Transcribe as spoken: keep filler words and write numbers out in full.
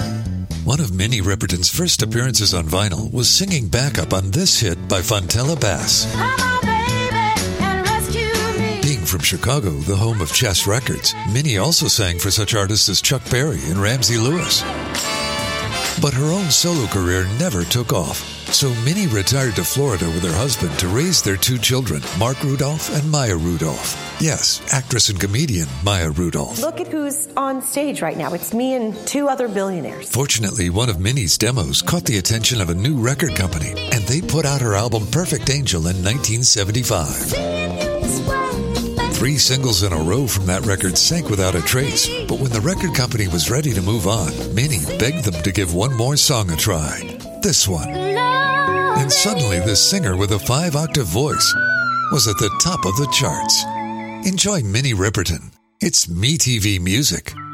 One of Minnie Riperton's first appearances on vinyl was singing backup on this hit by Fontella Bass. Being from Chicago, the home of Chess Records, Minnie also sang for such artists as Chuck Berry and Ramsey Lewis. But her own solo career never took off, so Minnie retired to Florida with her husband to raise their two children, Mark Rudolph and Maya Rudolph. Yes, actress and comedian Maya Rudolph. Look at who's on stage right now. It's me and two other billionaires. Fortunately, one of Minnie's demos caught the attention of a new record company, and they put out her album Perfect Angel in nineteen seventy-five. Three singles in a row from that record sank without a trace, but when the record company was ready to move on, Minnie begged them to give one more song a try. This one. And suddenly the singer with a five-octave voice was at the top of the charts. Enjoy Minnie Riperton. It's MeTV Music.